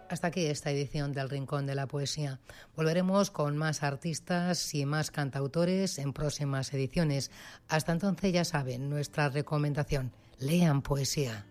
Hasta aquí esta edición del Rincón de la Poesía. Volveremos con más artistas y más cantautores en próximas ediciones. Hasta entonces, ya saben, nuestra recomendación: lean poesía.